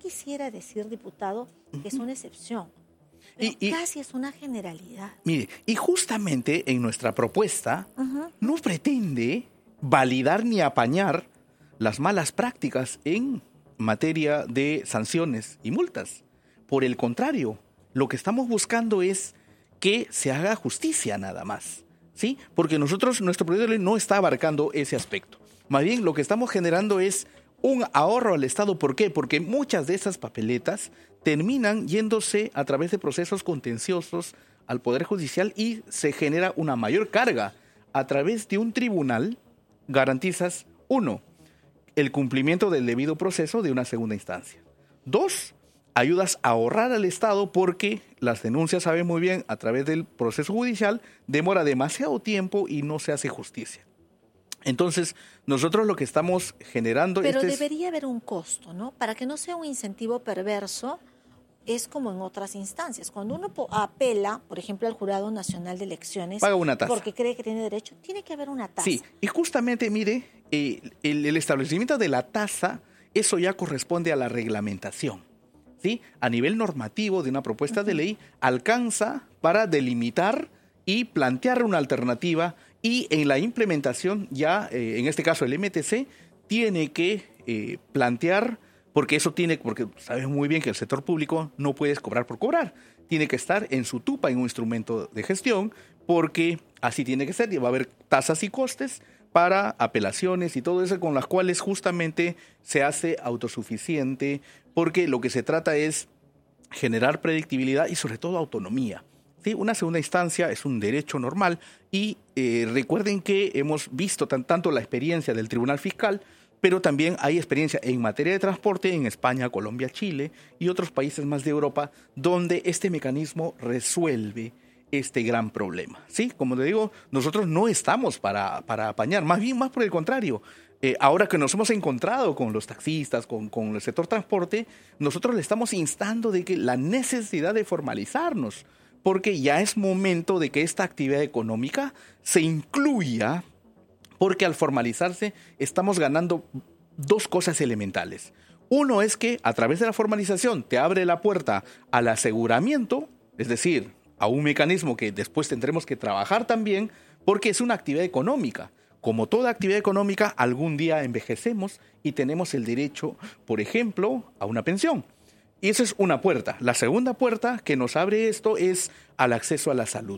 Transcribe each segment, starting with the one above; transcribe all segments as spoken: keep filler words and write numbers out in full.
quisiera decir, diputado, que es una excepción, pero y, y, casi es una generalidad. Mire, y justamente en nuestra propuesta Uh-huh. no pretende validar ni apañar las malas prácticas en materia de sanciones y multas. Por el contrario, lo que estamos buscando es que se haga justicia nada más, ¿sí? Porque nosotros, nuestro proyecto de ley no está abarcando ese aspecto. Más bien, lo que estamos generando es un ahorro al Estado. ¿Por qué? Porque muchas de esas papeletas terminan yéndose a través de procesos contenciosos al Poder Judicial y se genera una mayor carga. A través de un tribunal garantizas, uno, el cumplimiento del debido proceso de una segunda instancia. Dos, ayudas a ahorrar al Estado porque las denuncias, saben muy bien, a través del proceso judicial demora demasiado tiempo y no se hace justicia. Entonces, nosotros lo que estamos generando... Pero este debería es... haber un costo, ¿no? Para que no sea un incentivo perverso, es como en otras instancias. Cuando uno apela, por ejemplo, al Jurado Nacional de Elecciones... Paga una tasa. Porque cree que tiene derecho, tiene que haber una tasa. Sí, y justamente, mire, eh, el, el establecimiento de la tasa, eso ya corresponde a la reglamentación, ¿sí? A nivel normativo de una propuesta uh-huh. de ley, alcanza para delimitar y plantear una alternativa. Y en la implementación ya, eh, en este caso el M T C, tiene que eh, plantear, porque eso tiene, porque sabes muy bien que el sector público no puedes cobrar por cobrar, tiene que estar en su tupa, en un instrumento de gestión, porque así tiene que ser, y va a haber tasas y costes para apelaciones y todo eso, con las cuales justamente se hace autosuficiente, porque lo que se trata es generar predictibilidad y sobre todo autonomía. Sí, una segunda instancia es un derecho normal y eh, recuerden que hemos visto tan, tanto la experiencia del Tribunal Fiscal, pero también hay experiencia en materia de transporte en España, Colombia, Chile y otros países más de Europa donde este mecanismo resuelve este gran problema. Sí, como le digo, nosotros no estamos para, para apañar, más bien más por el contrario. Eh, ahora que nos hemos encontrado con los taxistas, con, con el sector transporte, nosotros le estamos instando de que la necesidad de formalizarnos, porque ya es momento de que esta actividad económica se incluya, porque al formalizarse estamos ganando dos cosas elementales. Uno es que a través de la formalización te abre la puerta al aseguramiento, es decir, a un mecanismo que después tendremos que trabajar también, porque es una actividad económica. Como toda actividad económica, algún día envejecemos y tenemos el derecho, por ejemplo, a una pensión. Y esa es una puerta. La segunda puerta que nos abre esto es al acceso a la salud.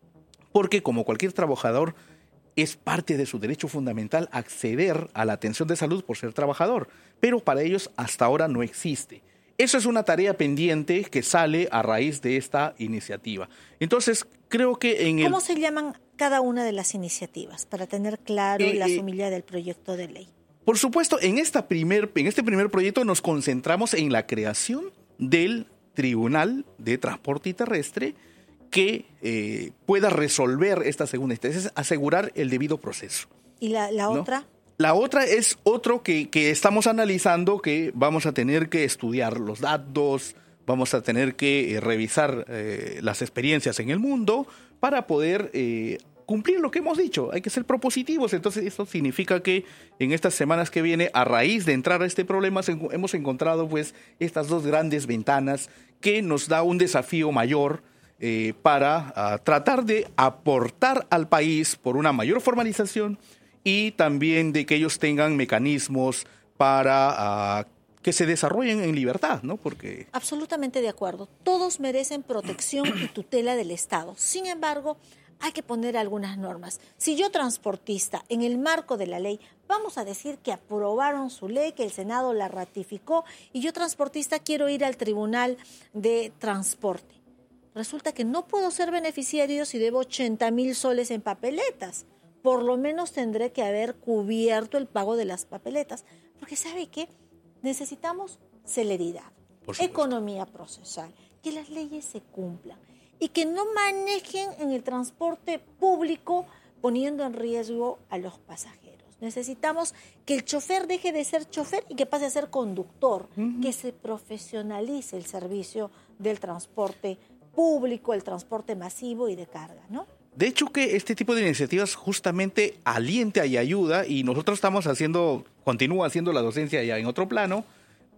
Porque como cualquier trabajador, es parte de su derecho fundamental acceder a la atención de salud por ser trabajador. Pero para ellos hasta ahora no existe. Eso es una tarea pendiente que sale a raíz de esta iniciativa. Entonces, creo que en el... ¿Cómo se llaman cada una de las iniciativas? Para tener claro eh, la sumilla eh, del proyecto de ley. Por supuesto, en, esta primer, en este primer proyecto nos concentramos en la creación del Tribunal de Transporte Terrestre que eh, pueda resolver esta segunda instancia, es asegurar el debido proceso. ¿Y la, la ¿no? otra? La otra es otro que, que estamos analizando, que vamos a tener que estudiar los datos, vamos a tener que eh, revisar eh, las experiencias en el mundo para poder... Eh, cumplir lo que hemos dicho, hay que ser propositivos. Entonces eso significa que en estas semanas que viene, a raíz de entrar a este problema, hemos encontrado pues estas dos grandes ventanas que nos da un desafío mayor eh, para uh, tratar de aportar al país por una mayor formalización y también de que ellos tengan mecanismos para... Uh, que se desarrollen en libertad, ¿no? Porque... Absolutamente de acuerdo. Todos merecen protección y tutela del Estado. Sin embargo, hay que poner algunas normas. Si yo, transportista, en el marco de la ley, vamos a decir que aprobaron su ley, que el Senado la ratificó, y yo, transportista, quiero ir al Tribunal de Transporte. Resulta que no puedo ser beneficiario si debo ochenta mil soles en papeletas. Por lo menos tendré que haber cubierto el pago de las papeletas. Porque, ¿sabe qué? Necesitamos celeridad, economía procesal, que las leyes se cumplan y que no manejen en el transporte público poniendo en riesgo a los pasajeros. Necesitamos que el chofer deje de ser chofer y que pase a ser conductor, uh-huh. que se profesionalice el servicio del transporte público, el transporte masivo y de carga, ¿no? De hecho que este tipo de iniciativas justamente alienta y ayuda, y nosotros estamos haciendo, continúa haciendo la docencia ya en otro plano,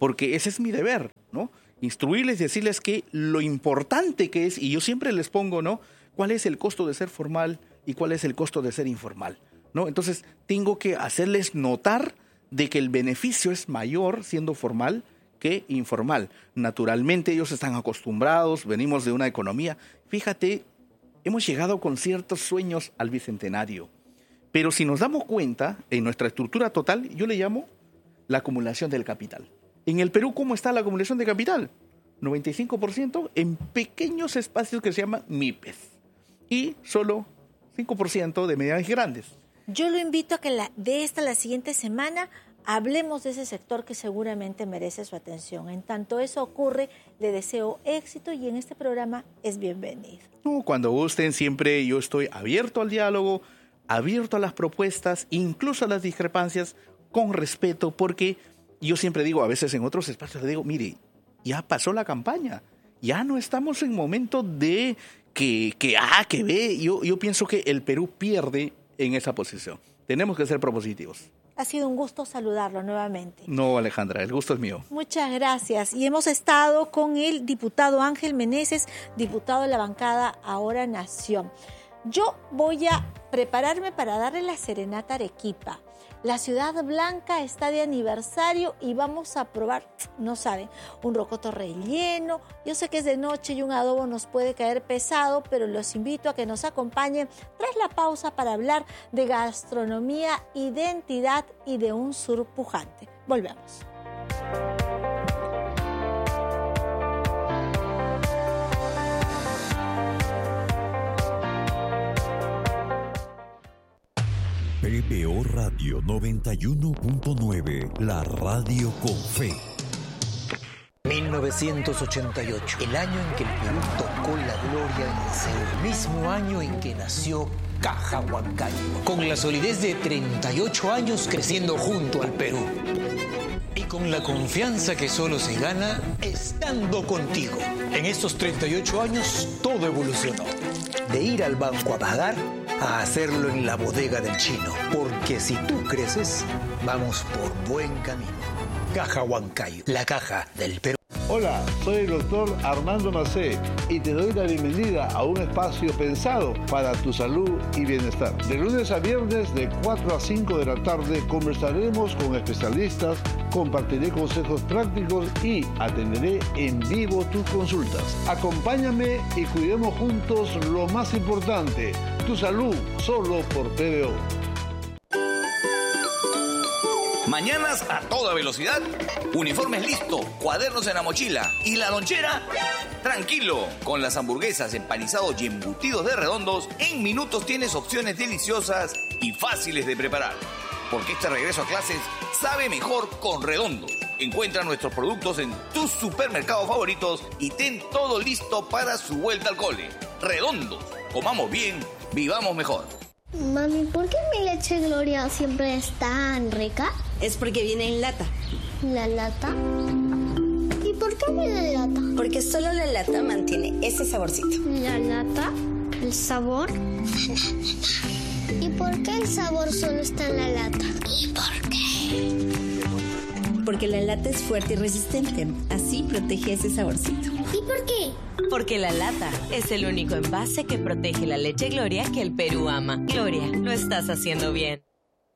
porque ese es mi deber, ¿no? Instruirles, decirles que lo importante que es, y yo siempre les pongo, ¿no? ¿Cuál es el costo de ser formal y cuál es el costo de ser informal? ¿No? Entonces, tengo que hacerles notar de que el beneficio es mayor siendo formal que informal. Naturalmente, ellos están acostumbrados, venimos de una economía. Fíjate, hemos llegado con ciertos sueños al Bicentenario. Pero si nos damos cuenta, en nuestra estructura total, yo le llamo la acumulación del capital. En el Perú, ¿cómo está la acumulación de capital? noventa y cinco por ciento en pequeños espacios que se llaman M I P E S. Y solo cinco por ciento de medianas y grandes. Yo lo invito a que la, de esta la siguiente semana hablemos de ese sector que seguramente merece su atención. En tanto eso ocurre, le deseo éxito y en este programa es bienvenido. No, cuando gusten, siempre yo estoy abierto al diálogo, abierto a las propuestas, incluso a las discrepancias, con respeto, porque yo siempre digo, a veces en otros espacios le digo, mire, ya pasó la campaña, ya no estamos en momento de que, que A, que B. Yo, yo pienso que el Perú pierde en esa posición. Tenemos que ser propositivos. Ha sido un gusto saludarlo nuevamente. No, Alejandra, el gusto es mío. Muchas gracias. Y hemos estado con el diputado Ángel Meneses, diputado de la bancada Ahora Nación. Yo voy a prepararme para darle la serenata a Arequipa. La Ciudad Blanca está de aniversario y vamos a probar, no saben, un rocoto relleno. Yo sé que es de noche y un adobo nos puede caer pesado, pero los invito a que nos acompañen tras la pausa para hablar de gastronomía, identidad y de un sur pujante. Volvemos. P B O Radio noventa y uno punto nueve, la radio con fe. mil novecientos ochenta y ocho, el año en que el Perú tocó la gloria en Seúl, mismo año en que nació Caja Huancayo, con la solidez de treinta y ocho años creciendo junto al Perú. Y con la confianza que solo se gana estando contigo. En estos treinta y ocho años todo evolucionó. De ir al banco a pagar, a hacerlo en la bodega del chino. Porque si tú creces, vamos por buen camino. Caja Huancayo, la caja del Perú. Hola, soy el doctor Armando Macé y te doy la bienvenida a un espacio pensado para tu salud y bienestar. De lunes a viernes de cuatro a cinco de la tarde conversaremos con especialistas, compartiré consejos prácticos y atenderé en vivo tus consultas. Acompáñame y cuidemos juntos lo más importante, tu salud, solo por P B O. Mañanas a toda velocidad, uniformes listo, cuadernos en la mochila y la lonchera, tranquilo. Con las hamburguesas, empanizados y embutidos de Redondos, en minutos tienes opciones deliciosas y fáciles de preparar. Porque este regreso a clases sabe mejor con Redondos. Encuentra nuestros productos en tus supermercados favoritos y ten todo listo para su vuelta al cole. Redondos, comamos bien, vivamos mejor. Mami, ¿por qué mi leche Gloria siempre es tan rica? Es porque viene en lata. ¿La lata? ¿Y por qué viene en lata? Porque solo la lata mantiene ese saborcito. ¿La lata? ¿El sabor? ¿Y por qué el sabor solo está en la lata? ¿Y por qué? Porque la lata es fuerte y resistente. Así protege ese saborcito. ¿Y por qué? Porque la lata es el único envase que protege la leche Gloria que el Perú ama. Gloria, lo estás haciendo bien.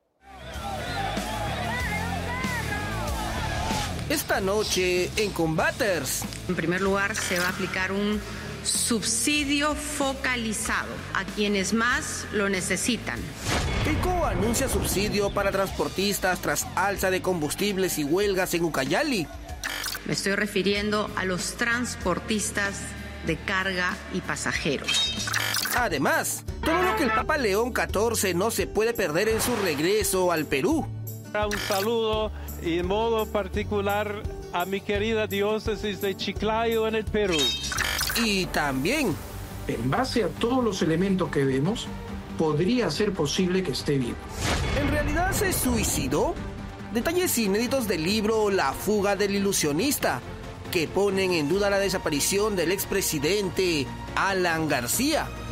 Esta noche en Combaters. En primer lugar, se va a aplicar un subsidio focalizado a quienes más lo necesitan. Keiko anuncia subsidio para transportistas tras alza de combustibles y huelgas en Ucayali. Me estoy refiriendo a los transportistas de carga y pasajeros. Además, todo lo que el Papa León catorce no se puede perder en su regreso al Perú. Un saludo y en modo particular a mi querida diócesis de Chiclayo en el Perú. Y también, en base a todos los elementos que vemos, podría ser posible que esté vivo. ¿En realidad se suicidó? Detalles inéditos del libro La fuga del ilusionista, que ponen en duda la desaparición del expresidente Alan García.